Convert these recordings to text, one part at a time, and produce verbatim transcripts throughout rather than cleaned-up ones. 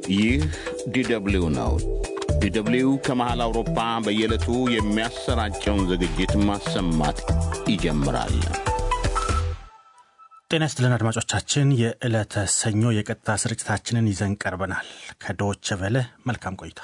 ይህ ዲደብሊው ነው። ዲደብሊው ከመሃል አውሮፓ በየዕለቱ የሚያሰራጨውን ዝግጅት ማሰማት ይጀምራል። ጤና ይስጥልን አድማጮቻችን፣ የዕለተ ሰኞ የቀጥታ ስርጭታችንን ይዘን ቀርበናል። ከዶይቼ ቬለ መልካም ቆይታ።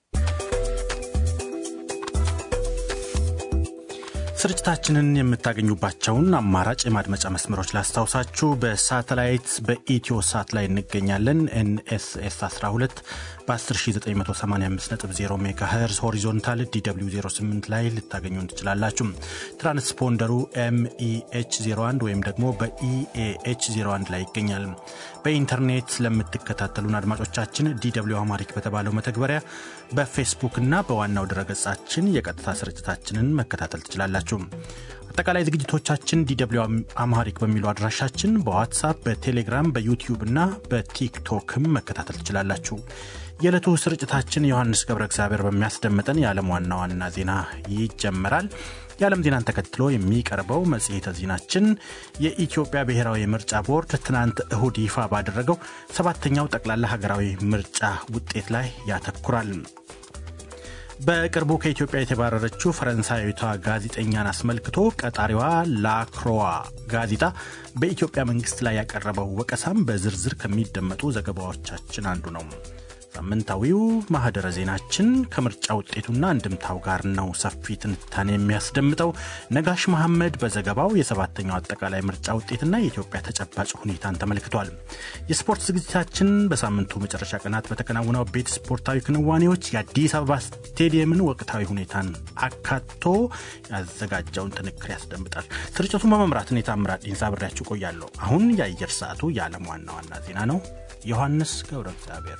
ስርጭታችንን የምታገኙባቸውን አማራጭ የማድመጫ መስመሮች ላስታውሳችሁ። በሳተላይት በኢትዮ ሳት ላይ እንገኛለን። ኤንኤስኤስ አስራ ሁለት በ10985 ነጥብ ዜሮ ሜጋሄርዝ ሆሪዞንታል ዲደብሊው ዜሮ ስምንት ላይ ልታገኙን ትችላላችሁ። ትራንስፖንደሩ ኤምኢኤች ዜሮ አንድ ወይም ደግሞ በኢኤኤች ዜሮ አንድ ላይ ይገኛል። በኢንተርኔት ለምትከታተሉን አድማጮቻችን ዲደብሊው አማሪክ በተባለው መተግበሪያ በፌስቡክ እና በዋናው ድረገጻችን የቀጥታ ስርጭታችንን መከታተል ትችላላችሁ። አጠቃላይ ዝግጅቶቻችን ዲደብሊው አማሪክ በሚለው አድራሻችን በዋትስአፕ፣ በቴሌግራም፣ በዩቲዩብ እና በቲክቶክም መከታተል ትችላላችሁ። የዕለቱ ስርጭታችን ዮሐንስ ገብረ እግዚአብሔር በሚያስደምጠን የዓለም ዋና ዋና ዜና ይጀምራል። የዓለም ዜናን ተከትሎ የሚቀርበው መጽሔተ ዜናችን የኢትዮጵያ ብሔራዊ ምርጫ ቦርድ ትናንት እሁድ ይፋ ባደረገው ሰባተኛው ጠቅላላ ሀገራዊ ምርጫ ውጤት ላይ ያተኩራል። በቅርቡ ከኢትዮጵያ የተባረረችው ፈረንሳዊቷ ጋዜጠኛን አስመልክቶ ቀጣሪዋ ላክሮዋ ጋዜጣ በኢትዮጵያ መንግስት ላይ ያቀረበው ወቀሳም በዝርዝር ከሚደመጡ ዘገባዎቻችን አንዱ ነው። ሳምንታዊው ማህደረ ዜናችን ከምርጫ ውጤቱና እንድምታው ጋር ነው ሰፊ ትንታኔ የሚያስደምጠው። ነጋሽ መሐመድ በዘገባው የሰባተኛው አጠቃላይ ምርጫ ውጤትና የኢትዮጵያ ተጨባጭ ሁኔታን ተመልክቷል። የስፖርት ዝግጅታችን በሳምንቱ መጨረሻ ቀናት በተከናወነው ቤት ስፖርታዊ ክንዋኔዎች የአዲስ አበባ ስቴዲየምን ወቅታዊ ሁኔታን አካቶ ያዘጋጀውን ጥንቅር ያስደምጣል። ስርጭቱን በመምራት እኔ ታምራት ዲንሳ አብሬያችሁ ቆያለሁ። አሁን የአየር ሰዓቱ የዓለም ዋና ዋና ዜና ነው። ዮሐንስ ገብረ እግዚአብሔር።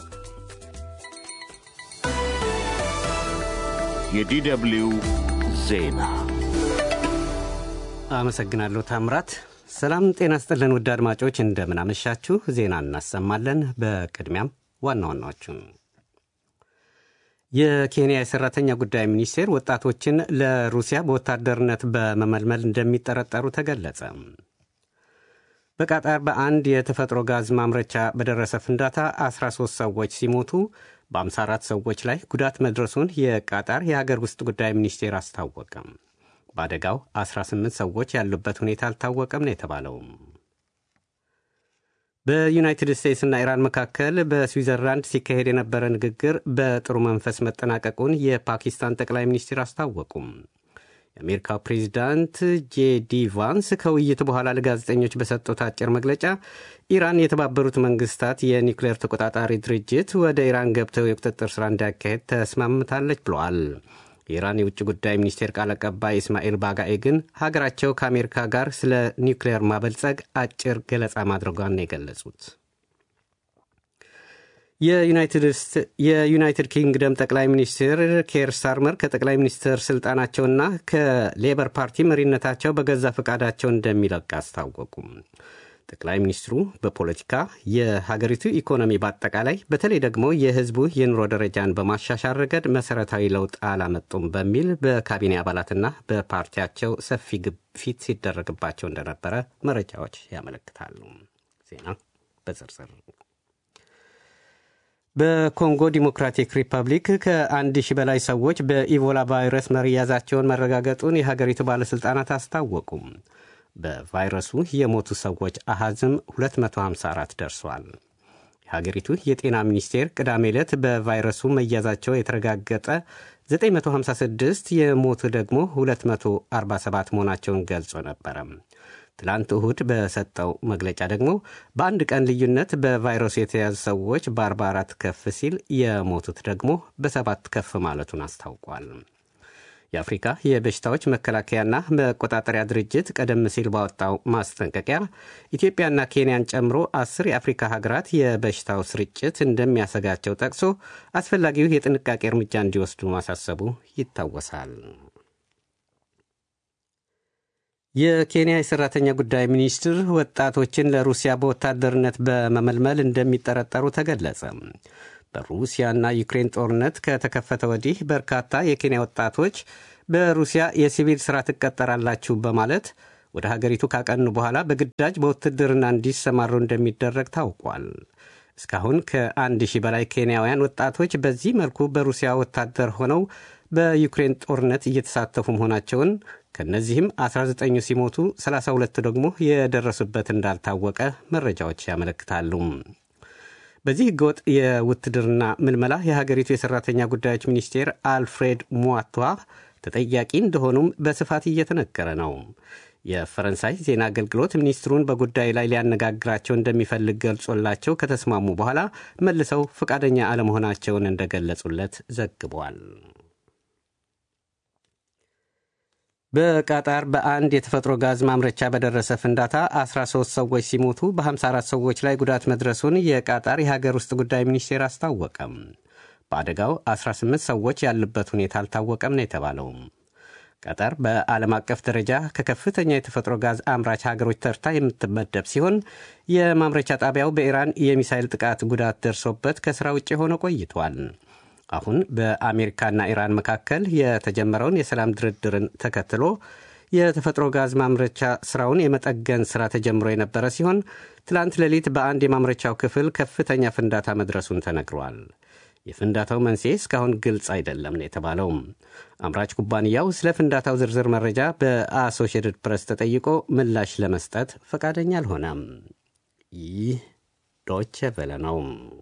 የዲደብሊው ዜና። አመሰግናለሁ ታምራት። ሰላም ጤና ይስጥልን ውድ አድማጮች፣ እንደምን አመሻችሁ። ዜና እናሰማለን። በቅድሚያም ዋና ዋናዎቹን። የኬንያ የሰራተኛ ጉዳይ ሚኒስቴር ወጣቶችን ለሩሲያ በወታደርነት በመመልመል እንደሚጠረጠሩ ተገለጸ። በቃጣር በአንድ የተፈጥሮ ጋዝ ማምረቻ በደረሰ ፍንዳታ አስራ ሶስት ሰዎች ሲሞቱ በአምሳ አራት ሰዎች ላይ ጉዳት መድረሱን የቃጣር የሀገር ውስጥ ጉዳይ ሚኒስቴር አስታወቀም። በአደጋው አስራ ስምንት ሰዎች ያሉበት ሁኔታ አልታወቀም ነው የተባለው። በዩናይትድ ስቴትስና ኢራን መካከል በስዊዘርላንድ ሲካሄድ የነበረ ንግግር በጥሩ መንፈስ መጠናቀቁን የፓኪስታን ጠቅላይ ሚኒስትር አስታወቁም። የአሜሪካው ፕሬዚዳንት ጄዲ ቫንስ ከውይይቱ በኋላ ለጋዜጠኞች በሰጡት አጭር መግለጫ ኢራን የተባበሩት መንግስታት የኒውክሌር ተቆጣጣሪ ድርጅት ወደ ኢራን ገብተው የቁጥጥር ሥራ እንዲያካሄድ ተስማምታለች ብለዋል። የኢራን የውጭ ጉዳይ ሚኒስቴር ቃል አቀባይ ኢስማኤል ባጋኤ ግን ሀገራቸው ከአሜሪካ ጋር ስለ ኒውክሌር ማበልጸግ አጭር ገለጻ ማድረጓን ነው የገለጹት። የዩናይትድ ኪንግደም ጠቅላይ ሚኒስትር ኬር ስታርመር ከጠቅላይ ሚኒስትር ስልጣናቸውና ከሌበር ፓርቲ መሪነታቸው በገዛ ፈቃዳቸው እንደሚለቅ አስታወቁም። ጠቅላይ ሚኒስትሩ በፖለቲካ የሀገሪቱ ኢኮኖሚ በአጠቃላይ በተለይ ደግሞ የህዝቡ የኑሮ ደረጃን በማሻሻል ረገድ መሰረታዊ ለውጥ አላመጡም በሚል በካቢኔ አባላትና በፓርቲያቸው ሰፊ ግፊት ሲደረግባቸው እንደነበረ መረጃዎች ያመለክታሉ። ዜና በዝርዝር። በኮንጎ ዲሞክራቲክ ሪፐብሊክ ከአንድ ሺህ በላይ ሰዎች በኢቦላ ቫይረስ መያዛቸውን መረጋገጡን የሀገሪቱ ባለሥልጣናት አስታወቁም። በቫይረሱ የሞቱ ሰዎች አሃዝም ሁለት መቶ ሃምሳ አራት ደርሷል። የሀገሪቱ የጤና ሚኒስቴር ቅዳሜ ዕለት በቫይረሱ መያዛቸው የተረጋገጠ ዘጠኝ መቶ ሃምሳ ስድስት የሞቱ ደግሞ ሁለት መቶ አርባ ሰባት መሆናቸውን ገልጾ ነበረ። ትላንት እሁድ በሰጠው መግለጫ ደግሞ በአንድ ቀን ልዩነት በቫይረሱ የተያዙ ሰዎች በአርባ አራት ከፍ ሲል የሞቱት ደግሞ በሰባት ከፍ ማለቱን አስታውቋል። የአፍሪካ የበሽታዎች መከላከያና መቆጣጠሪያ ድርጅት ቀደም ሲል ባወጣው ማስጠንቀቂያ ኢትዮጵያና ኬንያን ጨምሮ አስር የአፍሪካ ሀገራት የበሽታው ስርጭት እንደሚያሰጋቸው ጠቅሶ አስፈላጊው የጥንቃቄ እርምጃ እንዲወስዱ ማሳሰቡ ይታወሳል። የኬንያ የሰራተኛ ጉዳይ ሚኒስትር ወጣቶችን ለሩሲያ በወታደርነት በመመልመል እንደሚጠረጠሩ ተገለጸ። በሩሲያና ዩክሬን ጦርነት ከተከፈተ ወዲህ በርካታ የኬንያ ወጣቶች በሩሲያ የሲቪል ሥራ ትቀጠራላችሁ በማለት ወደ ሀገሪቱ ካቀኑ በኋላ በግዳጅ በውትድርና እንዲሰማሩ እንደሚደረግ ታውቋል። እስካሁን ከአንድ ሺህ በላይ ኬንያውያን ወጣቶች በዚህ መልኩ በሩሲያ ወታደር ሆነው በዩክሬን ጦርነት እየተሳተፉ መሆናቸውን፣ ከነዚህም አስራ ዘጠኝ ሲሞቱ ሰላሳ ሁለት ደግሞ የደረሱበት እንዳልታወቀ መረጃዎች ያመለክታሉ። በዚህ ህገወጥ የውትድርና ምልመላ የሀገሪቱ የሰራተኛ ጉዳዮች ሚኒስቴር አልፍሬድ ሟቷ ተጠያቂ እንደሆኑም በስፋት እየተነገረ ነው። የፈረንሳይ ዜና አገልግሎት ሚኒስትሩን በጉዳይ ላይ ሊያነጋግራቸው እንደሚፈልግ ገልጾላቸው ከተስማሙ በኋላ መልሰው ፈቃደኛ አለመሆናቸውን እንደገለጹለት ዘግቧል። በቃጣር በአንድ የተፈጥሮ ጋዝ ማምረቻ በደረሰ ፍንዳታ አስራ ሶስት ሰዎች ሲሞቱ በሃምሳ አራት ሰዎች ላይ ጉዳት መድረሱን የቃጣር የሀገር ውስጥ ጉዳይ ሚኒስቴር አስታወቀም። በአደጋው አስራ ስምንት ሰዎች ያሉበት ሁኔታ አልታወቀም ነው የተባለው። ቀጠር በዓለም አቀፍ ደረጃ ከከፍተኛ የተፈጥሮ ጋዝ አምራች ሀገሮች ተርታ የምትመደብ ሲሆን የማምረቻ ጣቢያው በኢራን የሚሳይል ጥቃት ጉዳት ደርሶበት ከስራ ውጭ ሆኖ ቆይቷል። አሁን በአሜሪካና ኢራን መካከል የተጀመረውን የሰላም ድርድርን ተከትሎ የተፈጥሮ ጋዝ ማምረቻ ስራውን የመጠገን ስራ ተጀምሮ የነበረ ሲሆን ትላንት ሌሊት በአንድ የማምረቻው ክፍል ከፍተኛ ፍንዳታ መድረሱን ተነግሯል። የፍንዳታው መንስኤ እስካሁን ግልጽ አይደለም ነው የተባለው። አምራች ኩባንያው ስለ ፍንዳታው ዝርዝር መረጃ በአሶሺየትድ ፕሬስ ተጠይቆ ምላሽ ለመስጠት ፈቃደኛ አልሆነም። ይህ ዶቼ ቬለ ነው።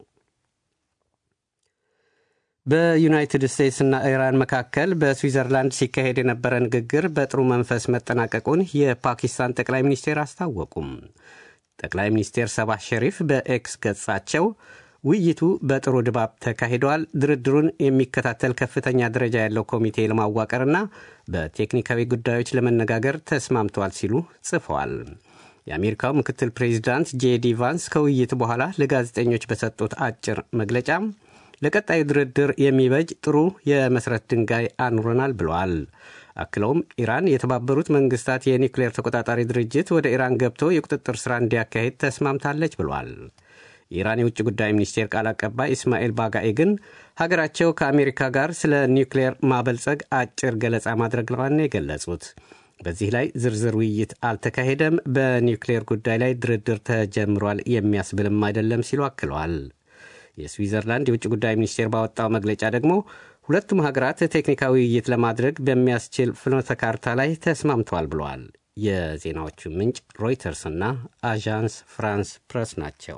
በዩናይትድ ስቴትስ እና ኢራን መካከል በስዊዘርላንድ ሲካሄድ የነበረ ንግግር በጥሩ መንፈስ መጠናቀቁን የፓኪስታን ጠቅላይ ሚኒስቴር አስታወቁም። ጠቅላይ ሚኒስቴር ሰባህ ሸሪፍ በኤክስ ገጻቸው ውይይቱ በጥሩ ድባብ ተካሂዷል፣ ድርድሩን የሚከታተል ከፍተኛ ደረጃ ያለው ኮሚቴ ለማዋቀርና በቴክኒካዊ ጉዳዮች ለመነጋገር ተስማምተዋል ሲሉ ጽፈዋል። የአሜሪካው ምክትል ፕሬዚዳንት ጄዲ ቫንስ ከውይይቱ በኋላ ለጋዜጠኞች በሰጡት አጭር መግለጫ ለቀጣዩ ድርድር የሚበጅ ጥሩ የመሰረት ድንጋይ አኑረናል ብለዋል። አክለውም ኢራን የተባበሩት መንግስታት የኒውክሌር ተቆጣጣሪ ድርጅት ወደ ኢራን ገብቶ የቁጥጥር ሥራ እንዲያካሄድ ተስማምታለች ብለዋል። የኢራን የውጭ ጉዳይ ሚኒስቴር ቃል አቀባይ ኢስማኤል ባጋኤ ግን ሀገራቸው ከአሜሪካ ጋር ስለ ኒውክሌር ማበልጸግ አጭር ገለጻ ማድረጓን ነው የገለጹት። በዚህ ላይ ዝርዝር ውይይት አልተካሄደም፣ በኒውክሌር ጉዳይ ላይ ድርድር ተጀምሯል የሚያስብልም አይደለም ሲሉ አክለዋል። የስዊዘርላንድ የውጭ ጉዳይ ሚኒስቴር ባወጣው መግለጫ ደግሞ ሁለቱም ሀገራት ቴክኒካዊ ውይይት ለማድረግ በሚያስችል ፍኖተ ካርታ ላይ ተስማምተዋል ብለዋል። የዜናዎቹ ምንጭ ሮይተርስ እና አዣንስ ፍራንስ ፕሬስ ናቸው።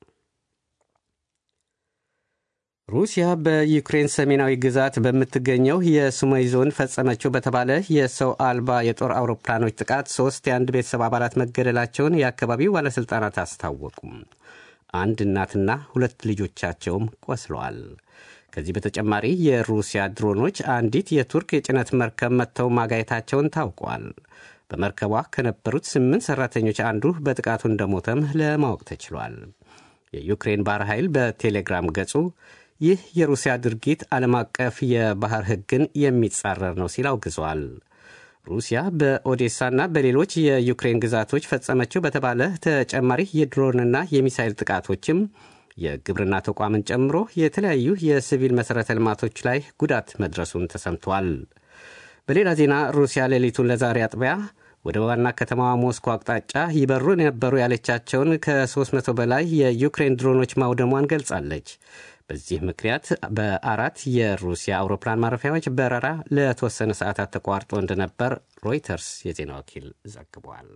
ሩሲያ በዩክሬን ሰሜናዊ ግዛት በምትገኘው የሱሞይ ዞን ፈጸመችው በተባለ የሰው አልባ የጦር አውሮፕላኖች ጥቃት ሶስት የአንድ ቤተሰብ አባላት መገደላቸውን የአካባቢው ባለሥልጣናት አስታወቁም። አንድ እናትና ሁለት ልጆቻቸውም ቆስለዋል። ከዚህ በተጨማሪ የሩሲያ ድሮኖች አንዲት የቱርክ የጭነት መርከብ መጥተው ማጋየታቸውን ታውቋል። በመርከቧ ከነበሩት ስምንት ሠራተኞች አንዱ በጥቃቱ እንደሞተም ለማወቅ ተችሏል። የዩክሬን ባህር ኃይል በቴሌግራም ገጹ ይህ የሩሲያ ድርጊት ዓለም አቀፍ የባህር ሕግን የሚጻረር ነው ሲል አውግዟል። ሩሲያ በኦዴሳና በሌሎች የዩክሬን ግዛቶች ፈጸመችው በተባለ ተጨማሪ የድሮንና የሚሳይል ጥቃቶችም የግብርና ተቋምን ጨምሮ የተለያዩ የሲቪል መሠረተ ልማቶች ላይ ጉዳት መድረሱን ተሰምቷል። በሌላ ዜና ሩሲያ ሌሊቱን ለዛሬ አጥቢያ ወደ ዋና ከተማዋ ሞስኮ አቅጣጫ ይበሩ የነበሩ ያለቻቸውን ከሦስት መቶ በላይ የዩክሬን ድሮኖች ማውደሟን ገልጻለች። በዚህ ምክንያት በአራት የሩሲያ አውሮፕላን ማረፊያዎች በረራ ለተወሰነ ሰዓታት ተቋርጦ እንደነበር ሮይተርስ የዜና ወኪል ዘግቧል።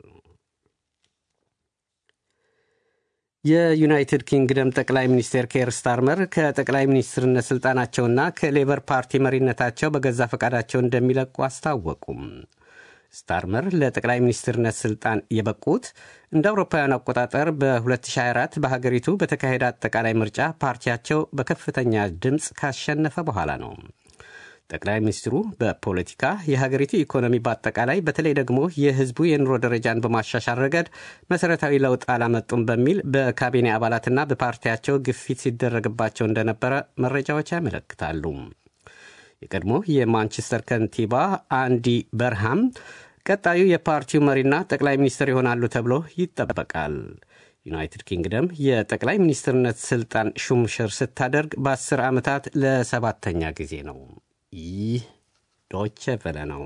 የዩናይትድ ኪንግደም ጠቅላይ ሚኒስትር ኬር ስታርመር ከጠቅላይ ሚኒስትርነት ሥልጣናቸውና ከሌበር ፓርቲ መሪነታቸው በገዛ ፈቃዳቸው እንደሚለቁ አስታወቁም። ስታርመር ለጠቅላይ ሚኒስትርነት ሥልጣን የበቁት እንደ አውሮፓውያን አቆጣጠር በሁለት ሺህ ሃያ አራት በሀገሪቱ በተካሄደ አጠቃላይ ምርጫ ፓርቲያቸው በከፍተኛ ድምፅ ካሸነፈ በኋላ ነው። ጠቅላይ ሚኒስትሩ በፖለቲካ የሀገሪቱ ኢኮኖሚ በአጠቃላይ በተለይ ደግሞ የሕዝቡ የኑሮ ደረጃን በማሻሻል ረገድ መሠረታዊ ለውጥ አላመጡም በሚል በካቢኔ አባላትና በፓርቲያቸው ግፊት ሲደረግባቸው እንደነበረ መረጃዎች ያመለክታሉ። የቀድሞ የማንቸስተር ከንቲባ አንዲ በርሃም ቀጣዩ የፓርቲው መሪና ጠቅላይ ሚኒስትር ይሆናሉ ተብሎ ይጠበቃል። ዩናይትድ ኪንግደም የጠቅላይ ሚኒስትርነት ሥልጣን ሹምሽር ስታደርግ በአስር ዓመታት ለሰባተኛ ጊዜ ነው። ይህ ዶቼ ቬለ ነው።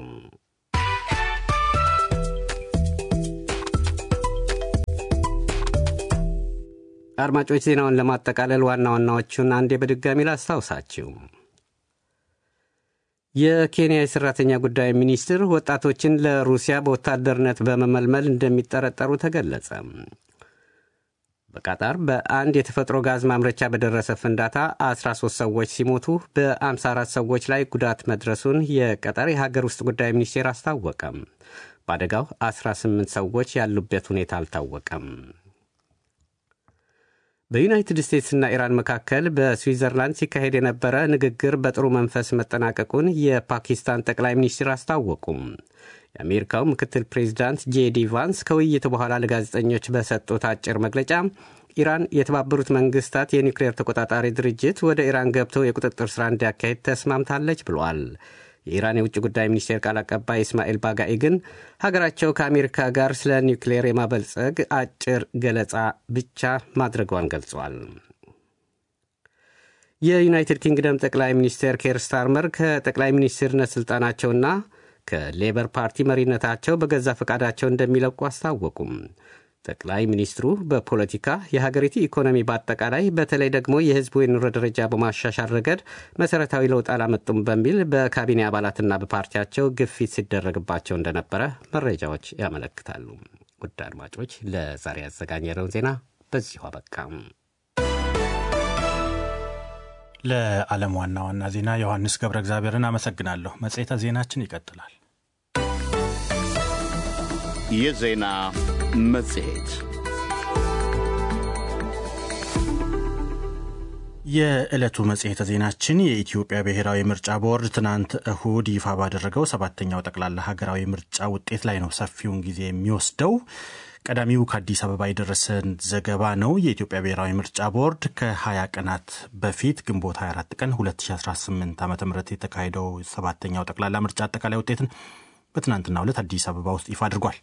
አድማጮች ዜናውን ለማጠቃለል ዋና ዋናዎቹን አንዴ በድጋሚ ላስታውሳችሁ። የኬንያ የሰራተኛ ጉዳይ ሚኒስትር ወጣቶችን ለሩሲያ በወታደርነት በመመልመል እንደሚጠረጠሩ ተገለጸ። በቃጣር በአንድ የተፈጥሮ ጋዝ ማምረቻ በደረሰ ፍንዳታ አስራ ሶስት ሰዎች ሲሞቱ በአምሳ አራት ሰዎች ላይ ጉዳት መድረሱን የቀጠር የሀገር ውስጥ ጉዳይ ሚኒስቴር አስታወቀም። በአደጋው አስራ ስምንት ሰዎች ያሉበት ሁኔታ አልታወቀም። በዩናይትድ ስቴትስና ኢራን መካከል በስዊዘርላንድ ሲካሄድ የነበረ ንግግር በጥሩ መንፈስ መጠናቀቁን የፓኪስታን ጠቅላይ ሚኒስትር አስታወቁም። የአሜሪካው ምክትል ፕሬዝዳንት ጄዲ ቫንስ ከውይይቱ በኋላ ለጋዜጠኞች በሰጡት አጭር መግለጫ ኢራን የተባበሩት መንግስታት የኒውክሌር ተቆጣጣሪ ድርጅት ወደ ኢራን ገብተው የቁጥጥር ሥራ እንዲያካሄድ ተስማምታለች ብሏል። የኢራን የውጭ ጉዳይ ሚኒስቴር ቃል አቀባይ እስማኤል ባጋኢ ግን ሀገራቸው ከአሜሪካ ጋር ስለ ኒውክሌር የማበልጸግ አጭር ገለጻ ብቻ ማድረጓን ገልጿል። የዩናይትድ ኪንግደም ጠቅላይ ሚኒስትር ኬር ስታርመር ከጠቅላይ ሚኒስትርነት ስልጣናቸውና ከሌበር ፓርቲ መሪነታቸው በገዛ ፈቃዳቸው እንደሚለቁ አስታወቁም። ጠቅላይ ሚኒስትሩ በፖለቲካ የሀገሪቱ ኢኮኖሚ በአጠቃላይ በተለይ ደግሞ የህዝቡ የኑሮ ደረጃ በማሻሻል ረገድ መሰረታዊ ለውጥ አላመጡም በሚል በካቢኔ አባላትና በፓርቲያቸው ግፊት ሲደረግባቸው እንደነበረ መረጃዎች ያመለክታሉ። ውድ አድማጮች ለዛሬ ያዘጋጀነው ዜና በዚሁ አበቃ። ለዓለም ዋና ዋና ዜና ዮሐንስ ገብረ እግዚአብሔርን አመሰግናለሁ። መጽሔተ ዜናችን ይቀጥላል። የዜና መጽሔት የዕለቱ መጽሔተ ዜናችን የኢትዮጵያ ብሔራዊ ምርጫ ቦርድ ትናንት እሁድ ይፋ ባደረገው ሰባተኛው ጠቅላላ ሀገራዊ ምርጫ ውጤት ላይ ነው ሰፊውን ጊዜ የሚወስደው። ቀዳሚው ከአዲስ አበባ የደረሰን ዘገባ ነው። የኢትዮጵያ ብሔራዊ ምርጫ ቦርድ ከ20 ቀናት በፊት ግንቦት ሃያ አራት ቀን ሁለት ሺህ አስራ ስምንት ዓ.ም የተካሄደው ሰባተኛው ጠቅላላ ምርጫ አጠቃላይ ውጤትን በትናንትናው ዕለት አዲስ አበባ ውስጥ ይፋ አድርጓል።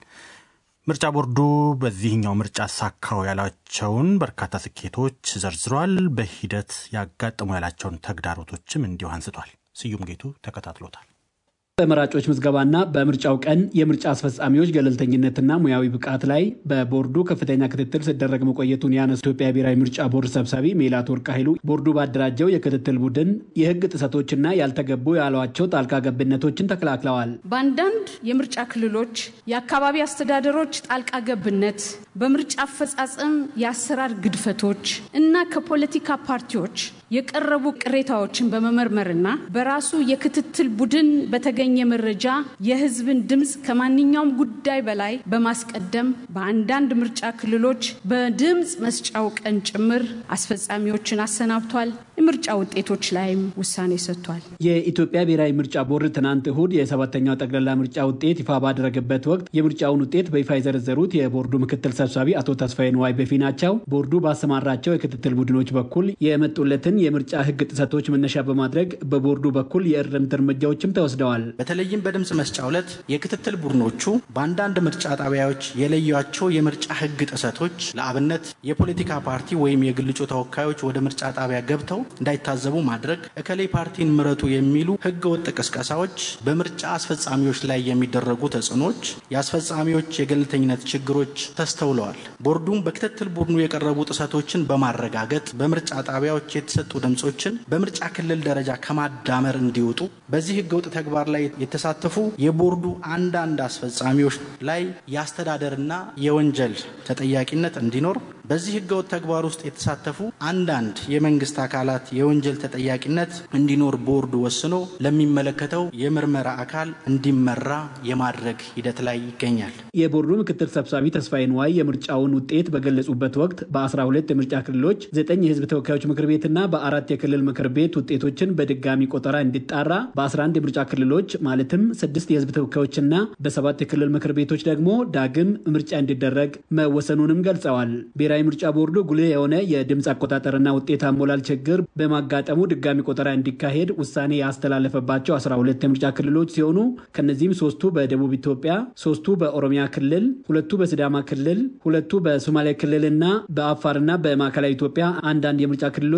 ምርጫ ቦርዱ በዚህኛው ምርጫ ሳካው ያላቸውን በርካታ ስኬቶች ዘርዝሯል። በሂደት ያጋጠሙ ያላቸውን ተግዳሮቶችም እንዲሁ አንስቷል። ስዩም ጌቱ ተከታትሎታል። በመራጮች ምዝገባና በምርጫው ቀን የምርጫ አስፈጻሚዎች ገለልተኝነትና ሙያዊ ብቃት ላይ በቦርዱ ከፍተኛ ክትትል ሲደረግ መቆየቱን ያነሱት ኢትዮጵያ ብሔራዊ ምርጫ ቦርድ ሰብሳቢ ሜላትወርቅ ኃይሉ ቦርዱ ባደራጀው የክትትል ቡድን የሕግ ጥሰቶችና ያልተገቡ ያሏቸው ጣልቃ ገብነቶችን ተከላክለዋል። በአንዳንድ የምርጫ ክልሎች የአካባቢ አስተዳደሮች ጣልቃ ገብነት፣ በምርጫ አፈጻጸም የአሰራር ግድፈቶች እና ከፖለቲካ ፓርቲዎች የቀረቡ ቅሬታዎችን በመመርመርና በራሱ የክትትል ቡድን በተገኘ መረጃ የህዝብን ድምጽ ከማንኛውም ጉዳይ በላይ በማስቀደም በአንዳንድ ምርጫ ክልሎች በድምጽ መስጫው ቀን ጭምር አስፈጻሚዎችን አሰናብቷል። የምርጫ ውጤቶች ላይም ውሳኔ ሰጥቷል። የኢትዮጵያ ብሔራዊ ምርጫ ቦርድ ትናንት እሁድ የሰባተኛው ጠቅላላ ምርጫ ውጤት ይፋ ባደረገበት ወቅት የምርጫውን ውጤት በይፋ የዘረዘሩት የቦርዱ ምክትል ሰብሳቢ አቶ ተስፋዬ ንዋይ በፊናቸው ቦርዱ ባሰማራቸው የክትትል ቡድኖች በኩል የመጡለትን የምርጫ ህግ ጥሰቶች መነሻ በማድረግ በቦርዱ በኩል የእርምት እርምጃዎችም ተወስደዋል። በተለይም በድምጽ መስጫው ዕለት የክትትል ቡድኖቹ በአንዳንድ ምርጫ ጣቢያዎች የለዩዋቸው የምርጫ ህግ ጥሰቶች ለአብነት የፖለቲካ ፓርቲ ወይም የግል እጩ ተወካዮች ወደ ምርጫ ጣቢያ ገብተው እንዳይታዘቡ ማድረግ፣ እከሌ ፓርቲን ምረጡ የሚሉ ህገ ወጥ ቅስቀሳዎች፣ በምርጫ አስፈጻሚዎች ላይ የሚደረጉ ተጽዕኖች፣ የአስፈጻሚዎች የገለልተኝነት ችግሮች ተስተውለዋል። ቦርዱም በክትትል ቡድኑ የቀረቡ ጥሰቶችን በማረጋገጥ በምርጫ ጣቢያዎች የተሰጡ ድምጾችን በምርጫ ክልል ደረጃ ከማዳመር እንዲወጡ በዚህ ህገወጥ ተግባር ላይ የተሳተፉ የቦርዱ አንዳንድ አስፈጻሚዎች ላይ የአስተዳደርና የወንጀል ተጠያቂነት እንዲኖር በዚህ ህገወጥ ተግባር ውስጥ የተሳተፉ አንዳንድ የመንግስት አካላት የወንጀል ተጠያቂነት እንዲኖር ቦርዱ ወስኖ ለሚመለከተው የምርመራ አካል እንዲመራ የማድረግ ሂደት ላይ ይገኛል። የቦርዱ ምክትል ሰብሳቢ ተስፋዬ ንዋይ የምርጫውን ውጤት በገለጹበት ወቅት በአስራ ሁለት የምርጫ ክልሎች ዘጠኝ የህዝብ ተወካዮች ምክር ቤትና በአራት የክልል ምክር ቤት ውጤቶችን በድጋሚ ቆጠራ እንዲጣራ በአስራ አንድ የምርጫ ክልሎች ማለትም ስድስት የህዝብ ተወካዮችና በሰባት የክልል ምክር ቤቶች ደግሞ ዳግም ምርጫ እንዲደረግ መወሰኑንም ገልጸዋል። ብሔራዊ ምርጫ ቦርዱ ጉልህ የሆነ የድምጽ አቆጣጠርና ውጤት አሞላል ችግር በማጋጠሙ ድጋሚ ቆጠራ እንዲካሄድ ውሳኔ ያስተላለፈባቸው አስራ ሁለት የምርጫ ክልሎች ሲሆኑ ከነዚህም ሶስቱ በደቡብ ኢትዮጵያ፣ ሶስቱ በኦሮሚያ ክልል፣ ሁለቱ በሲዳማ ክልል፣ ሁለቱ በሶማሌ ክልልና በአፋርና በማዕከላዊ ኢትዮጵያ አንዳንድ የምርጫ ክልሎች ያጋ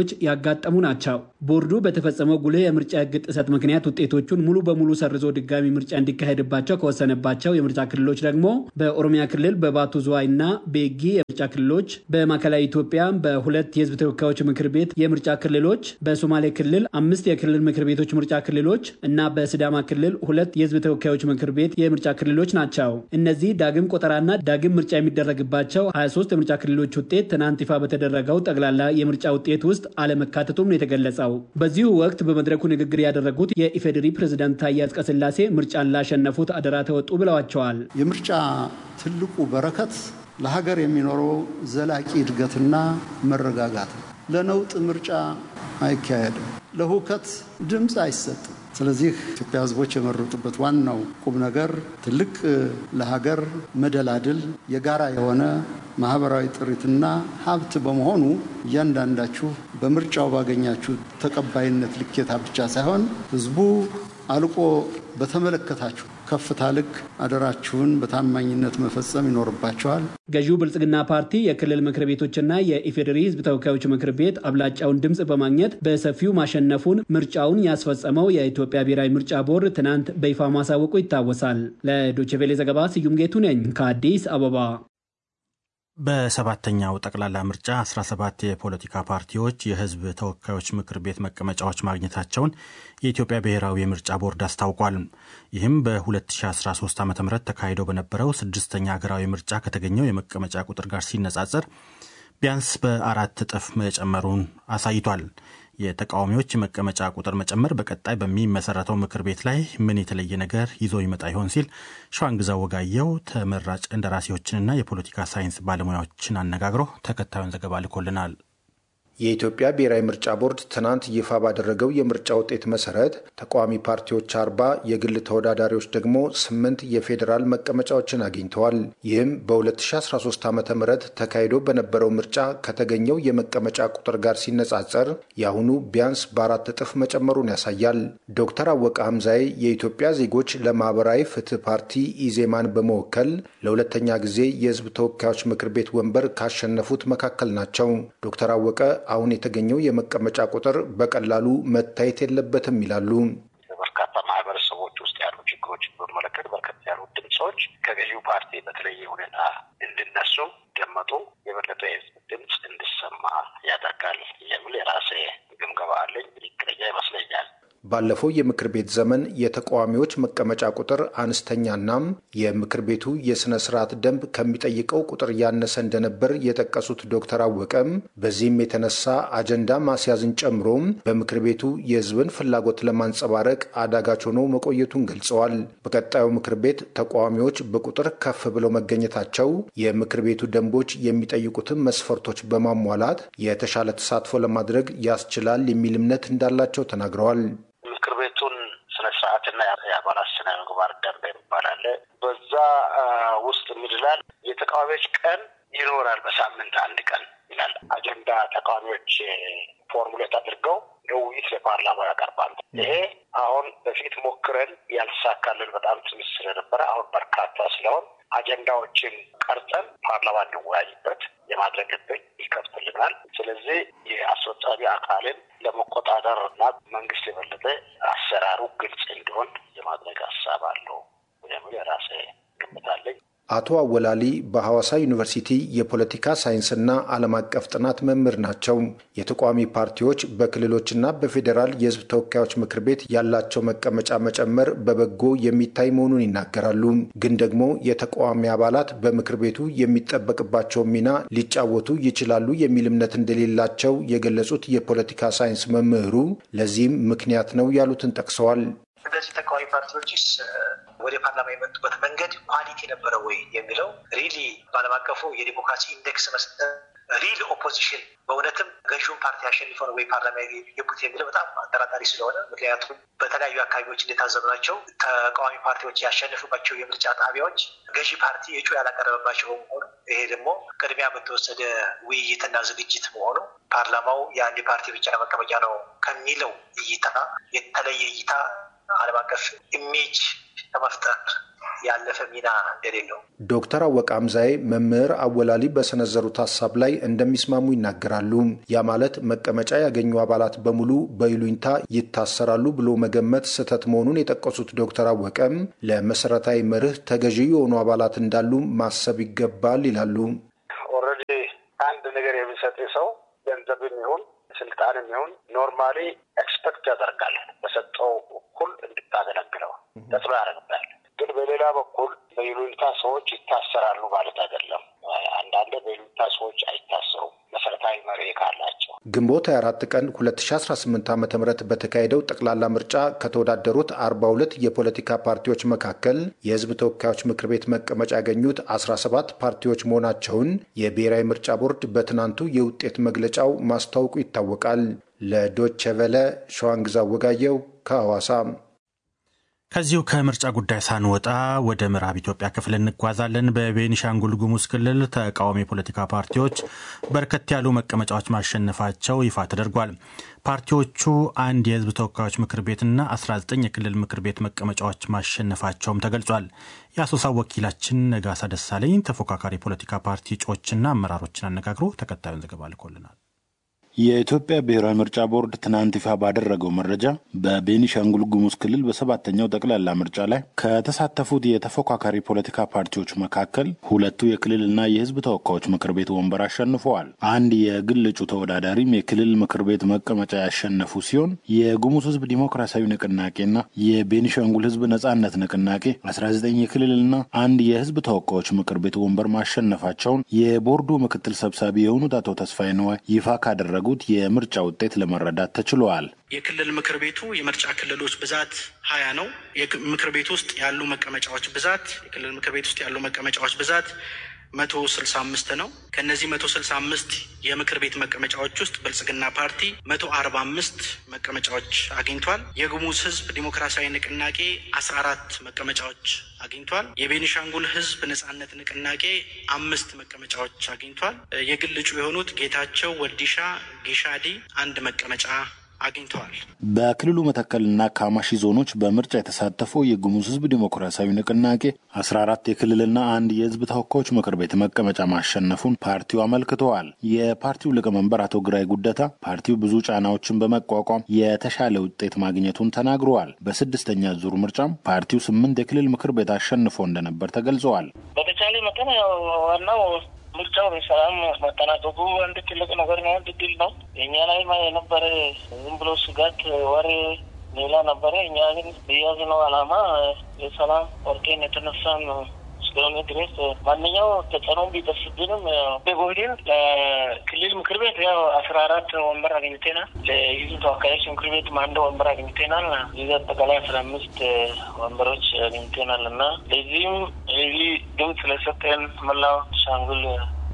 ያጋጠሙ ናቸው። ቦርዱ በተፈጸመው ጉልህ የምርጫ ሕግ ጥሰት ምክንያት ውጤቶቹን ሙሉ በሙሉ ሰርዞ ድጋሚ ምርጫ እንዲካሄድባቸው ከወሰነባቸው የምርጫ ክልሎች ደግሞ በኦሮሚያ ክልል በባቱ ዙዋይና ቤጊ የምርጫ ክልሎች፣ በማዕከላዊ ኢትዮጵያ በሁለት የህዝብ ተወካዮች ምክር ቤት የምርጫ ክልሎች፣ በሶማሌ ክልል አምስት የክልል ምክር ቤቶች ምርጫ ክልሎች እና በሲዳማ ክልል ሁለት የህዝብ ተወካዮች ምክር ቤት የምርጫ ክልሎች ናቸው። እነዚህ ዳግም ቆጠራና ዳግም ምርጫ የሚደረግባቸው ሀያ ሶስት የምርጫ ክልሎች ውጤት ትናንት ይፋ በተደረገው ጠቅላላ የምርጫ ውጤት ውስጥ አለመካተቱም ነው የተገለጸው። በዚሁ ወቅት በመድረኩ ንግግር ያደረጉት የኢፌዴሪ ፕሬዝዳንት ታዬ አጽቀሥላሴ ምርጫን ላሸነፉት አደራ ተወጡ ብለዋቸዋል። የምርጫ ትልቁ በረከት ለሀገር የሚኖረው ዘላቂ እድገትና መረጋጋት። ለነውጥ ምርጫ አይካሄድም፣ ለሁከት ድምፅ አይሰጥም። ስለዚህ ኢትዮጵያ ህዝቦች የመረጡበት ዋናው ቁም ነገር ትልቅ ለሀገር መደላድል የጋራ የሆነ ማህበራዊ ጥሪትና ሀብት በመሆኑ እያንዳንዳችሁ በምርጫው ባገኛችሁ ተቀባይነት ልኬታ ብቻ ሳይሆን ህዝቡ አልቆ በተመለከታችሁ ከፍታ ልክ አደራችሁን በታማኝነት መፈጸም ይኖርባቸዋል። ገዢው ብልጽግና ፓርቲ የክልል ምክር ቤቶችና የኢፌዴሪ ህዝብ ተወካዮች ምክር ቤት አብላጫውን ድምጽ በማግኘት በሰፊው ማሸነፉን ምርጫውን ያስፈጸመው የኢትዮጵያ ብሔራዊ ምርጫ ቦርድ ትናንት በይፋ ማሳወቁ ይታወሳል። ለዶይቼ ቬለ ዘገባ ስዩም ጌቱ ነኝ ከአዲስ አበባ። በሰባተኛው ጠቅላላ ምርጫ አስራ ሰባት የፖለቲካ ፓርቲዎች የህዝብ ተወካዮች ምክር ቤት መቀመጫዎች ማግኘታቸውን የኢትዮጵያ ብሔራዊ የምርጫ ቦርድ አስታውቋል። ይህም በ2013 ዓ.ም ተካሂዶ በነበረው ስድስተኛ ሀገራዊ ምርጫ ከተገኘው የመቀመጫ ቁጥር ጋር ሲነጻጸር ቢያንስ በአራት እጥፍ መጨመሩን አሳይቷል። የተቃዋሚዎች መቀመጫ ቁጥር መጨመር በቀጣይ በሚመሰረተው ምክር ቤት ላይ ምን የተለየ ነገር ይዞ ይመጣ ይሆን ሲል ሸዋንግዛው ወጋየው ተመራጭ እንደራሴዎችንና የፖለቲካ ሳይንስ ባለሙያዎችን አነጋግሮ ተከታዩን ዘገባ ልኮልናል። የኢትዮጵያ ብሔራዊ ምርጫ ቦርድ ትናንት ይፋ ባደረገው የምርጫ ውጤት መሰረት ተቃዋሚ ፓርቲዎች አርባ የግል ተወዳዳሪዎች ደግሞ ስምንት የፌዴራል መቀመጫዎችን አግኝተዋል። ይህም በ2013 ዓ.ም ተካሂዶ በነበረው ምርጫ ከተገኘው የመቀመጫ ቁጥር ጋር ሲነጻጸር የአሁኑ ቢያንስ በአራት እጥፍ መጨመሩን ያሳያል። ዶክተር አወቀ ሐምዛዬ የኢትዮጵያ ዜጎች ለማህበራዊ ፍትህ ፓርቲ ኢዜማን በመወከል ለሁለተኛ ጊዜ የህዝብ ተወካዮች ምክር ቤት ወንበር ካሸነፉት መካከል ናቸው። ዶክተር አወቀ አሁን የተገኘው የመቀመጫ ቁጥር በቀላሉ መታየት የለበትም ይላሉ። በርካታ ማህበረሰቦች ውስጥ ያሉ ችግሮችን በመለከት በርከት ያሉ ድምጾች ከገዢው ፓርቲ በተለየ ሁኔታ እንዲነሱ ደመጡ የበለጠ የህዝብ ድምጽ እንዲሰማ ያደርጋል የሚል የራሴ ግምገማ አለኝ። ትክክለኛ ይመስለኛል። ባለፈው የምክር ቤት ዘመን የተቃዋሚዎች መቀመጫ ቁጥር አነስተኛና የምክር ቤቱ የስነ ስርዓት ደንብ ከሚጠይቀው ቁጥር ያነሰ እንደነበር የጠቀሱት ዶክተር አወቀም በዚህም የተነሳ አጀንዳ ማስያዝን ጨምሮ በምክር ቤቱ የህዝብን ፍላጎት ለማንጸባረቅ አዳጋች ሆኖ መቆየቱን ገልጸዋል። በቀጣዩ ምክር ቤት ተቃዋሚዎች በቁጥር ከፍ ብለው መገኘታቸው የምክር ቤቱ ደንቦች የሚጠይቁትን መስፈርቶች በማሟላት የተሻለ ተሳትፎ ለማድረግ ያስችላል የሚል እምነት እንዳላቸው ተናግረዋል። ምክር ቤቱን ስነ ስርዓትና የአባላት ስነ ምግባር ደንብ ይባላል። በዛ ውስጥ ምድላል የተቃዋሚዎች ቀን ይኖራል። በሳምንት አንድ ቀን ይላል። አጀንዳ ተቃዋሚዎች ፎርሙሌት አድርገው ለውይይት ለፓርላማ ያቀርባሉ። ይሄ አሁን በፊት ሞክረን ያልተሳካልን በጣም ትንሽ ስለነበረ አሁን በርካታ ስለሆን አጀንዳዎችን ቀርጸን ፓርላማ እንዲወያይበት የማድረግ እድል ይከፍትልናል። ስለዚህ የአስፈጻሚ አካልን ለመቆጣጠርና መንግስት የበለጠ አሰራሩ ግልጽ እንዲሆን የማድረግ ሀሳብ አለው የሚል የራሴ ግምት አለኝ። አቶ አወላሊ በሐዋሳ ዩኒቨርሲቲ የፖለቲካ ሳይንስና ዓለም አቀፍ ጥናት መምህር ናቸው። የተቃዋሚ ፓርቲዎች በክልሎችና በፌዴራል የህዝብ ተወካዮች ምክር ቤት ያላቸው መቀመጫ መጨመር በበጎ የሚታይ መሆኑን ይናገራሉ። ግን ደግሞ የተቃዋሚ አባላት በምክር ቤቱ የሚጠበቅባቸው ሚና ሊጫወቱ ይችላሉ የሚል እምነት እንደሌላቸው የገለጹት የፖለቲካ ሳይንስ መምህሩ ለዚህም ምክንያት ነው ያሉትን ጠቅሰዋል። እነዚህ ተቃዋሚ ፓርቲዎችስ ወደ ፓርላማ የመጡበት መንገድ ኳሊቲ ነበረ ወይ የሚለው ሪሊ በዓለም አቀፉ የዲሞክራሲ ኢንዴክስ መስጠት ሪል ኦፖዚሽን በእውነትም ገዢውን ፓርቲ አሸንፈው ነው ወይ ፓርላማ የገቡት የሚለው በጣም አጠራጣሪ ስለሆነ፣ ምክንያቱም በተለያዩ አካባቢዎች እንደታዘብናቸው ተቃዋሚ ፓርቲዎች ያሸነፉባቸው የምርጫ ጣቢያዎች ገዢ ፓርቲ እጩ ያላቀረበባቸው በመሆኑ ይሄ ደግሞ ቅድሚያ በተወሰደ ውይይትና ዝግጅት መሆኑ ፓርላማው የአንድ ፓርቲ ብቻ መቀመጫ ነው ከሚለው እይታ የተለየ እይታ ዓለም አቀፍ ኢሜጅ ለመፍጠር ያለፈ ሚና እንደሌለው ዶክተር አወቀ አምዛዬ መምህር አወላሊ በሰነዘሩት ሐሳብ ላይ እንደሚስማሙ ይናገራሉ። ያ ማለት መቀመጫ ያገኙ አባላት በሙሉ በይሉኝታ ይታሰራሉ ብሎ መገመት ስህተት መሆኑን የጠቀሱት ዶክተር አወቀም ለመሰረታዊ መርህ ተገዢ የሆኑ አባላት እንዳሉ ማሰብ ይገባል ይላሉ። ኦሬዲ አንድ ነገር የሚሰጥ ሰው ገንዘብም ይሁን ስልጣንም ይሁን ኖርማሊ ኤክስፔክት ያደርጋል በሰጠው እኩል እንድታገለግለው ተስፋ ያደርጋል። ግን በሌላ በኩል በይሉኝታ ሰዎች ይታሰራሉ ማለት አይደለም። አንዳንድ በይሉኝታ ሰዎች አይታሰሩም መሰረታዊ መርህ ካላቸው። ግንቦት ሃያ አራት ቀን ሁለት ሺህ አስራ ስምንት ዓ.ም በተካሄደው ጠቅላላ ምርጫ ከተወዳደሩት አርባ ሁለት የፖለቲካ ፓርቲዎች መካከል የህዝብ ተወካዮች ምክር ቤት መቀመጫ ያገኙት አስራ ሰባት ፓርቲዎች መሆናቸውን የብሔራዊ ምርጫ ቦርድ በትናንቱ የውጤት መግለጫው ማስታወቁ ይታወቃል። ለዶቼ ቬለ ሸዋንግዛ ወጋየው ከሐዋሳ። ከዚሁ ከምርጫ ጉዳይ ሳንወጣ ወደ ምዕራብ ኢትዮጵያ ክፍል እንጓዛለን። በቤኒሻንጉል ጉሙዝ ክልል ተቃዋሚ ፖለቲካ ፓርቲዎች በርከት ያሉ መቀመጫዎች ማሸነፋቸው ይፋ ተደርጓል። ፓርቲዎቹ አንድ የህዝብ ተወካዮች ምክር ቤትና አስራ ዘጠኝ የክልል ምክር ቤት መቀመጫዎች ማሸነፋቸውም ተገልጿል። የአሶሳ ወኪላችን ነጋሳ ደሳለኝ ተፎካካሪ ፖለቲካ ፓርቲ እጩዎችና አመራሮችን አነጋግሮ ተከታዩን ዘገባ ልኮልናል። የኢትዮጵያ ብሔራዊ ምርጫ ቦርድ ትናንት ይፋ ባደረገው መረጃ በቤኒሻንጉል ጉሙዝ ክልል በሰባተኛው ጠቅላላ ምርጫ ላይ ከተሳተፉት የተፎካካሪ ፖለቲካ ፓርቲዎች መካከል ሁለቱ የክልልና የህዝብ ተወካዮች ምክር ቤት ወንበር አሸንፈዋል። አንድ የግል እጩ ተወዳዳሪም የክልል ምክር ቤት መቀመጫ ያሸነፉ ሲሆን የጉሙዝ ህዝብ ዲሞክራሲያዊ ንቅናቄና የቤኒሻንጉል ህዝብ ነጻነት ንቅናቄ አስራ ዘጠኝ የክልልና አንድ የህዝብ ተወካዮች ምክር ቤት ወንበር ማሸነፋቸውን የቦርዱ ምክትል ሰብሳቢ የሆኑት አቶ ተስፋዬ ነዋይ ይፋ ካደረጉ የምርጫ ውጤት ለመረዳት ተችሏል። የክልል ምክር ቤቱ የምርጫ ክልሎች ብዛት ሀያ ነው። የምክር ቤት ውስጥ ያሉ መቀመጫዎች ብዛት የክልል ምክር ቤት ውስጥ ያሉ መቀመጫዎች ብዛት መቶ ስልሳ አምስት ነው። ከነዚህ መቶ ስልሳ አምስት የምክር ቤት መቀመጫዎች ውስጥ ብልጽግና ፓርቲ መቶ አርባ አምስት መቀመጫዎች አግኝቷል። የጉሙዝ ህዝብ ዲሞክራሲያዊ ንቅናቄ አስራ አራት መቀመጫዎች አግኝቷል። የቤኒሻንጉል ህዝብ ነጻነት ንቅናቄ አምስት መቀመጫዎች አግኝቷል። የግል እጩ የሆኑት ጌታቸው ወዲሻ ጊሻዲ አንድ መቀመጫ አግኝተዋል። በክልሉ መተከልና ካማሺ ዞኖች በምርጫ የተሳተፈው የጉሙዝ ህዝብ ዲሞክራሲያዊ ንቅናቄ አስራ አራት የክልልና አንድ የህዝብ ተወካዮች ምክር ቤት መቀመጫ ማሸነፉን ፓርቲው አመልክተዋል። የፓርቲው ሊቀመንበር አቶ ግራይ ጉደታ ፓርቲው ብዙ ጫናዎችን በመቋቋም የተሻለ ውጤት ማግኘቱን ተናግረዋል። በስድስተኛ ዙር ምርጫም ፓርቲው ስምንት የክልል ምክር ቤት አሸንፎ እንደነበር ተገልጸዋል። በተቻለ መጠን ዋናው ምርጫው በሰላም መጠናቀቁ አንድ ትልቅ ነገር ነው፣ አንድ ድል ነው። የኛ ላይ የነበረ ዝም ብሎ ስጋት ወሬ ሌላ ነበረ። እኛ ግን የያዝነው ዓላማ የሰላም ወርቄን የተነሳን እስከሆነ ድረስ ማንኛው ተጽዕኖ ቢደርስብንም በቦርድን ለክልል ምክር ቤት ያው አስራ አራት ወንበር አግኝተናል። ለህዝብ ተወካዮች ምክር ቤት አንድ ወንበር አግኝተናል። የዚህ አጠቃላይ አስራ አምስት ወንበሮች አግኝተናል እና ለዚህም ለዚህ ድምፅ ለሰጠን መላው ሻንጉል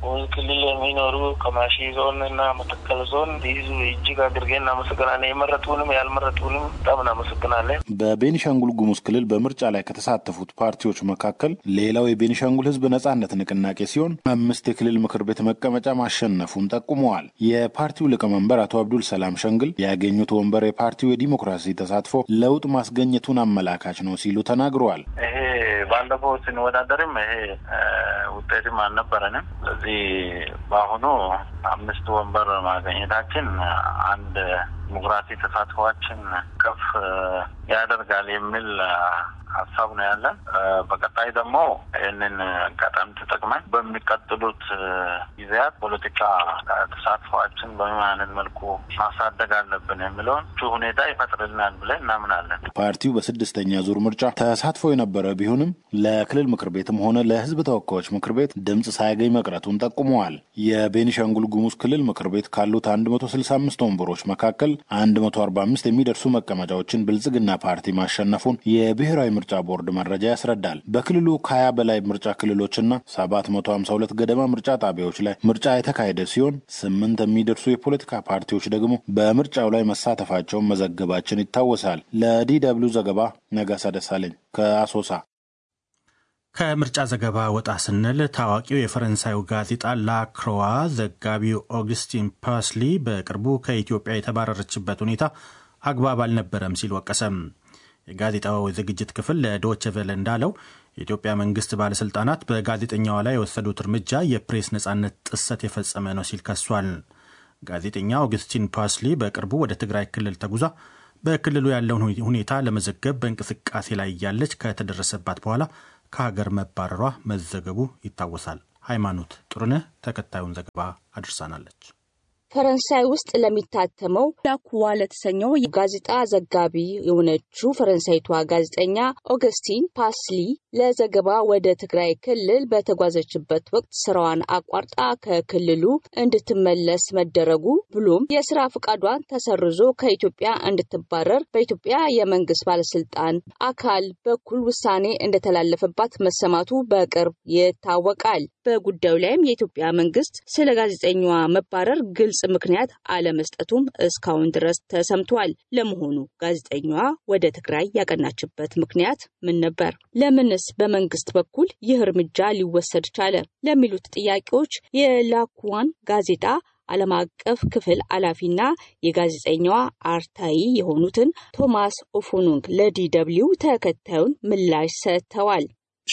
ክልል የሚኖሩ ከማሺ ዞን እና መተከል ዞን ህዝብ እጅግ አድርገን እናመሰግናለን። የመረጡንም ያልመረጡንም በጣም እናመሰግናለን። በቤኒሻንጉል ጉሙዝ ክልል በምርጫ ላይ ከተሳተፉት ፓርቲዎች መካከል ሌላው የቤኒሻንጉል ህዝብ ነጻነት ንቅናቄ ሲሆን አምስት የክልል ምክር ቤት መቀመጫ ማሸነፉን ጠቁመዋል። የፓርቲው ሊቀመንበር አቶ አብዱል ሰላም ሸንግል ያገኙት ወንበር የፓርቲው የዲሞክራሲ ተሳትፎ ለውጥ ማስገኘቱን አመላካች ነው ሲሉ ተናግረዋል። ይሄ ባለፈው ስንወዳደርም ይሄ ውጤትም አልነበረንም። ስለዚህ በአሁኑ አምስት ወንበር ማግኘታችን አንድ ዲሞክራሲ ተሳትፏችን ከፍ ያደርጋል የሚል ሀሳብ ነው ያለን። በቀጣይ ደግሞ ይህንን አጋጣሚ ተጠቅመን በሚቀጥሉት ጊዜያት ፖለቲካ ተሳትፏችን በምን አይነት መልኩ ማሳደግ አለብን የሚለውን ሁኔታ ይፈጥርልናል ብለን እናምናለን። ፓርቲው በስድስተኛ ዙር ምርጫ ተሳትፎ የነበረ ቢሆንም ለክልል ምክር ቤትም ሆነ ለህዝብ ተወካዮች ምክር ቤት ድምጽ ሳያገኝ መቅረቱን ጠቁመዋል። የቤኒሻንጉል ጉሙዝ ክልል ምክር ቤት ካሉት አንድ መቶ ስልሳ አምስት ወንበሮች መካከል አንድ መቶ አርባ አምስት የሚደርሱ መቀመጫዎችን ብልጽግና ፓርቲ ማሸነፉን የብሔራዊ ምርጫ ቦርድ መረጃ ያስረዳል። በክልሉ ከሀያ በላይ ምርጫ ክልሎችና ሰባት መቶ ሀምሳ ሁለት ገደማ ምርጫ ጣቢያዎች ላይ ምርጫ የተካሄደ ሲሆን ስምንት የሚደርሱ የፖለቲካ ፓርቲዎች ደግሞ በምርጫው ላይ መሳተፋቸውን መዘገባችን ይታወሳል። ለዲ ደብሊው ዘገባ ነጋሳ ደሳለኝ ከአሶሳ። ከምርጫ ዘገባ ወጣ ስንል ታዋቂው የፈረንሳዩ ጋዜጣ ላክሮዋ ዘጋቢው ኦግስቲን ፐርስሊ በቅርቡ ከኢትዮጵያ የተባረረችበት ሁኔታ አግባብ አልነበረም ሲል ወቀሰም። የጋዜጣው ዝግጅት ክፍል ለዶቼ ቬለ እንዳለው የኢትዮጵያ መንግስት ባለስልጣናት በጋዜጠኛዋ ላይ የወሰዱት እርምጃ የፕሬስ ነጻነት ጥሰት የፈጸመ ነው ሲል ከሷል። ጋዜጠኛ ኦገስቲን ፓስሊ በቅርቡ ወደ ትግራይ ክልል ተጉዛ በክልሉ ያለውን ሁኔታ ለመዘገብ በእንቅስቃሴ ላይ ያለች ከተደረሰባት በኋላ ከሀገር መባረሯ መዘገቡ ይታወሳል። ሃይማኖት ጥሩነህ ተከታዩን ዘገባ አድርሳናለች። ፈረንሳይ ውስጥ ለሚታተመው ላኩዋ ለተሰኘው የጋዜጣ ዘጋቢ የሆነችው ፈረንሳይቷ ጋዜጠኛ ኦገስቲን ፓስሊ ለዘገባ ወደ ትግራይ ክልል በተጓዘችበት ወቅት ስራዋን አቋርጣ ከክልሉ እንድትመለስ መደረጉ ብሎም የስራ ፍቃዷን ተሰርዞ ከኢትዮጵያ እንድትባረር በኢትዮጵያ የመንግስት ባለስልጣን አካል በኩል ውሳኔ እንደተላለፈባት መሰማቱ በቅርብ ይታወቃል። በጉዳዩ ላይም የኢትዮጵያ መንግስት ስለ ጋዜጠኛዋ መባረር ግልጽ ምክንያት አለመስጠቱም እስካሁን ድረስ ተሰምቷል። ለመሆኑ ጋዜጠኛዋ ወደ ትግራይ ያቀናችበት ምክንያት ምን ነበር? ለምንስ በመንግስት በኩል ይህ እርምጃ ሊወሰድ ቻለ? ለሚሉት ጥያቄዎች የላኩዋን ጋዜጣ ዓለም አቀፍ ክፍል ኃላፊና የጋዜጠኛዋ አርታይ የሆኑትን ቶማስ ኦፎኑንግ ለዲደብሊው ተከታዩን ምላሽ ሰጥተዋል።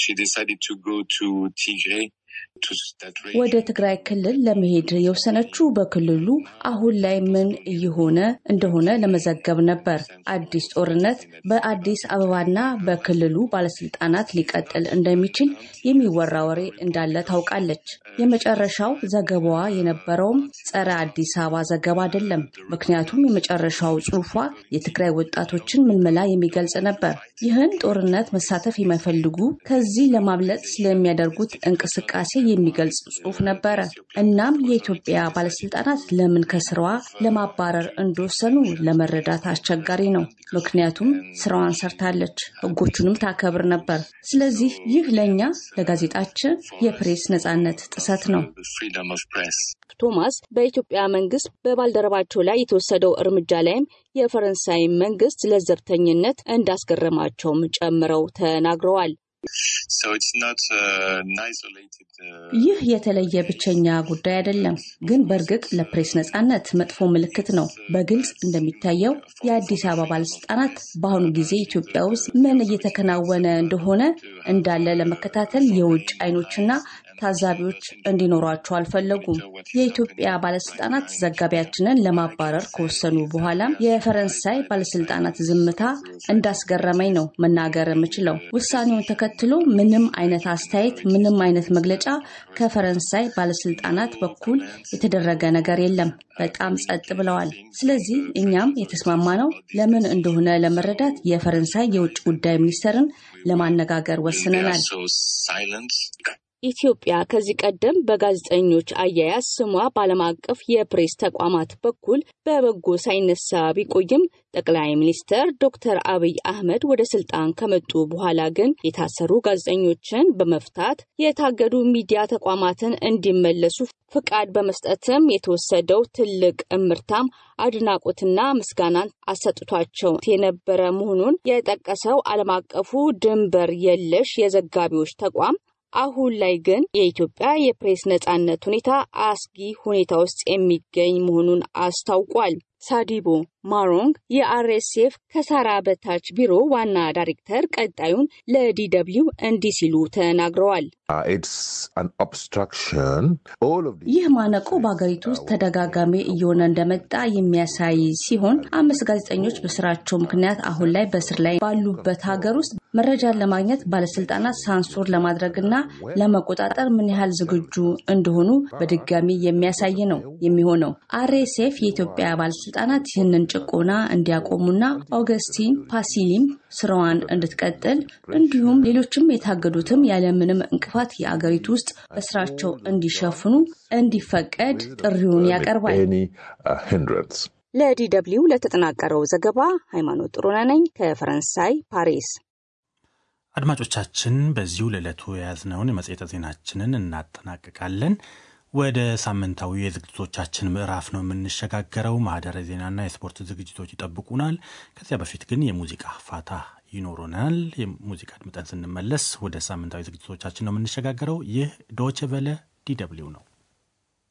ወደ ትግራይ ክልል ለመሄድ የወሰነችው በክልሉ አሁን ላይ ምን እየሆነ እንደሆነ ለመዘገብ ነበር። አዲስ ጦርነት በአዲስ አበባና በክልሉ ባለስልጣናት ሊቀጥል እንደሚችል የሚወራ ወሬ እንዳለ ታውቃለች። የመጨረሻው ዘገባዋ የነበረውም ጸረ አዲስ አበባ ዘገባ አይደለም። ምክንያቱም የመጨረሻው ጽሑፏ የትግራይ ወጣቶችን ምልመላ የሚገልጽ ነበር። ይህን ጦርነት መሳተፍ የማይፈልጉ ከዚህ ለማምለጥ ስለሚያደርጉት እንቅስቃሴ የሚገልጽ ጽሑፍ ነበረ። እናም የኢትዮጵያ ባለስልጣናት ለምን ከስራዋ ለማባረር እንደወሰኑ ለመረዳት አስቸጋሪ ነው። ምክንያቱም ስራዋን ሰርታለች፣ ህጎቹንም ታከብር ነበር። ስለዚህ ይህ ለኛ ለጋዜጣችን የፕሬስ ነጻነት ጥሰት ነው። ቶማስ በኢትዮጵያ መንግስት በባልደረባቸው ላይ የተወሰደው እርምጃ ላይም የፈረንሳይ መንግስት ለዘብተኝነት እንዳስገረማቸውም ጨምረው ተናግረዋል። ይህ የተለየ ብቸኛ ጉዳይ አይደለም፣ ግን በእርግጥ ለፕሬስ ነጻነት መጥፎ ምልክት ነው። በግልጽ እንደሚታየው የአዲስ አበባ ባለስልጣናት በአሁኑ ጊዜ ኢትዮጵያ ውስጥ ምን እየተከናወነ እንደሆነ እንዳለ ለመከታተል የውጭ አይኖችና ታዛቢዎች እንዲኖራቸው አልፈለጉም። የኢትዮጵያ ባለስልጣናት ዘጋቢያችንን ለማባረር ከወሰኑ በኋላም የፈረንሳይ ባለስልጣናት ዝምታ እንዳስገረመኝ ነው መናገር የምችለው። ውሳኔውን ተከትሎ ምንም አይነት አስተያየት፣ ምንም አይነት መግለጫ ከፈረንሳይ ባለስልጣናት በኩል የተደረገ ነገር የለም። በጣም ጸጥ ብለዋል። ስለዚህ እኛም የተስማማነው ለምን እንደሆነ ለመረዳት የፈረንሳይ የውጭ ጉዳይ ሚኒስትርን ለማነጋገር ወስነናል። ኢትዮጵያ ከዚህ ቀደም በጋዜጠኞች አያያዝ ስሟ በዓለም አቀፍ የፕሬስ ተቋማት በኩል በበጎ ሳይነሳ ቢቆይም ጠቅላይ ሚኒስትር ዶክተር አብይ አህመድ ወደ ስልጣን ከመጡ በኋላ ግን የታሰሩ ጋዜጠኞችን በመፍታት የታገዱ ሚዲያ ተቋማትን እንዲመለሱ ፍቃድ በመስጠትም የተወሰደው ትልቅ እምርታም አድናቆትና ምስጋናን አሰጥቷቸው የነበረ መሆኑን የጠቀሰው ዓለም አቀፉ ድንበር የለሽ የዘጋቢዎች ተቋም አሁን ላይ ግን የኢትዮጵያ የፕሬስ ነጻነት ሁኔታ አስጊ ሁኔታ ውስጥ የሚገኝ መሆኑን አስታውቋል። ሳዲቦ ማሮንግ የአርኤስኤፍ ከሳራ በታች ቢሮ ዋና ዳይሬክተር ቀጣዩን ለዲደብሊው እንዲህ ሲሉ ተናግረዋል። ይህ ማነቆ በአገሪቱ ውስጥ ተደጋጋሚ እየሆነ እንደመጣ የሚያሳይ ሲሆን አምስት ጋዜጠኞች በስራቸው ምክንያት አሁን ላይ በስር ላይ ባሉበት ሀገር ውስጥ መረጃን ለማግኘት ባለስልጣናት ሳንሱር ለማድረግና ለመቆጣጠር ምን ያህል ዝግጁ እንደሆኑ በድጋሚ የሚያሳይ ነው የሚሆነው። አርኤስኤፍ የኢትዮጵያ ባለስልጣናት ይህንን ጭቆና እንዲያቆሙና ኦገስቲን ፓሲሊም ስራዋን እንድትቀጥል እንዲሁም ሌሎችም የታገዱትም ያለምንም እንቅፋት የአገሪቱ ውስጥ በስራቸው እንዲሸፍኑ እንዲፈቀድ ጥሪውን ያቀርባል። ለዲደብሊው ለተጠናቀረው ዘገባ ሃይማኖት ጥሩነህ ነኝ ከፈረንሳይ ፓሪስ። አድማጮቻችን በዚሁ ለዕለቱ የያዝነውን የመጽሔት ዜናችንን እናጠናቅቃለን። ወደ ሳምንታዊ የዝግጅቶቻችን ምዕራፍ ነው የምንሸጋገረው። ማህደረ ዜናና የስፖርት ዝግጅቶች ይጠብቁናል። ከዚያ በፊት ግን የሙዚቃ ፋታ ይኖረናል። የሙዚቃ አድምጠን ስንመለስ ወደ ሳምንታዊ ዝግጅቶቻችን ነው የምንሸጋገረው። ይህ ዶቼ ቬለ ዲደብሊው ነው።